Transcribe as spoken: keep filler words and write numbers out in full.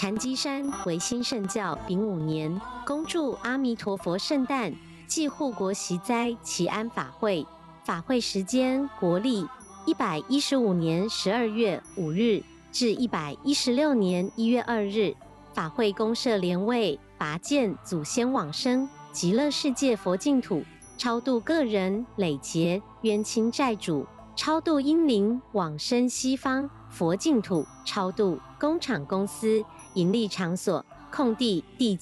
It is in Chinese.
禅机山为新圣教丙午年，恭祝阿弥陀佛圣诞暨护国息灾祈安法会。法会时间国历一百一十五年十二月五日至一百一十六年一月二日。法会公设莲位，拔见祖先往生极乐世界佛净土，超度个人累劫冤亲债主，超度阴灵往生西方佛净土，超度工厂公司盈利场所空地地